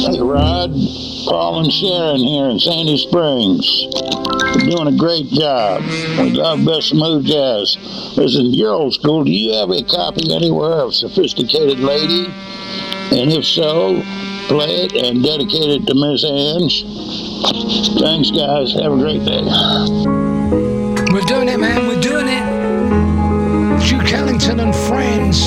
Hey, Rod, Paul and Sharon here in Sandy Springs. You're doing a great job. We love Best Smooth Jazz. Listen, you're old school. Do you have a copy anywhere of Sophisticated Lady? And if so, play it and dedicate it to Miss Ange. Thanks, guys. Have a great day. We're doing it, man. We're doing it. Duke Ellington and friends.